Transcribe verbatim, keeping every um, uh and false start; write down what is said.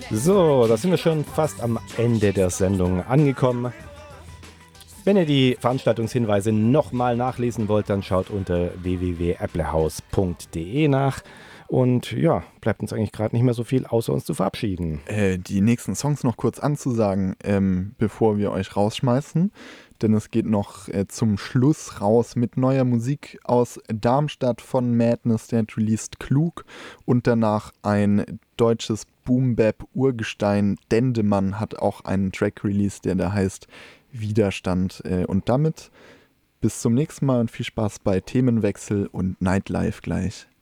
So, da sind wir schon fast am Ende der Sendung angekommen. Wenn ihr die Veranstaltungshinweise nochmal nachlesen wollt, dann schaut unter w w w punkt applehaus punkt d e nach. Und ja, bleibt uns eigentlich gerade nicht mehr so viel, außer uns zu verabschieden. Äh, die nächsten Songs noch kurz anzusagen, ähm, bevor wir euch rausschmeißen. Denn es geht noch äh, zum Schluss raus mit neuer Musik aus Darmstadt von Madness, der hat released Klug. Und danach ein deutsches Boom-Bap-Urgestein, Dendemann, hat auch einen Track released, der da heißt Widerstand. Äh, und damit bis zum nächsten Mal und viel Spaß bei Themenwechsel und Nightlife gleich.